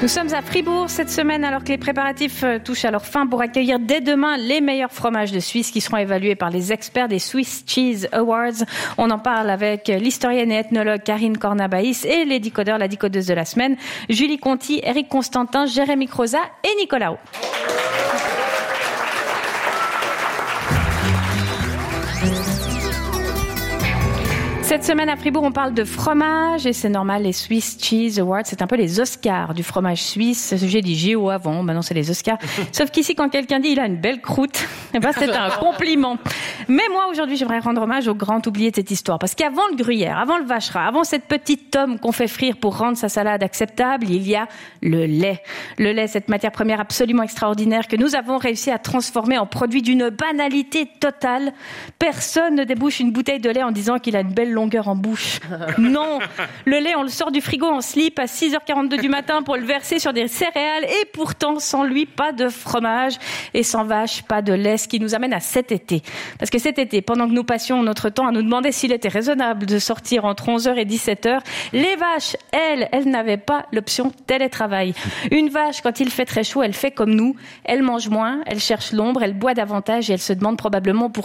Nous sommes à Fribourg cette semaine alors que les préparatifs touchent à leur fin pour accueillir dès demain les meilleurs fromages de Suisse qui seront évalués par les experts des Swiss Cheese Awards. On en parle avec l'historienne et ethnologue Karine Cornabaïs et les décodeurs, la décodeuse de la semaine, Julie Conti, Éric Constantin, Jérémy Croza et Nicolas Haut. Cette semaine à Fribourg, on parle de fromage et c'est normal, les Swiss Cheese Awards, c'est un peu les Oscars du fromage suisse. J'ai dit JO avant, maintenant c'est les Oscars. Sauf qu'ici, quand quelqu'un dit il a une belle croûte, eh ben c'est un compliment. Mais moi, aujourd'hui, j'aimerais rendre hommage au grand oublié de cette histoire. Parce qu'avant le gruyère, avant le vacherin, avant cette petite tome qu'on fait frire pour rendre sa salade acceptable, il y a le lait. Le lait, cette matière première absolument extraordinaire que nous avons réussi à transformer en produit d'une banalité totale. Personne ne débouche une bouteille de lait en disant qu'il a une belle longueur en bouche. Non, le lait, on le sort du frigo en slip à 6h42 du matin pour le verser sur des céréales et pourtant, sans lui, pas de fromage et sans vache, pas de lait, ce qui nous amène à cet été. Parce que cet été, pendant que nous passions notre temps à nous demander s'il était raisonnable de sortir entre 11h et 17h, les vaches, elles n'avaient pas l'option télétravail. Une vache, quand il fait très chaud, elle fait comme nous, elle mange moins, elle cherche l'ombre, elle boit davantage et elle se demande probablement pourquoi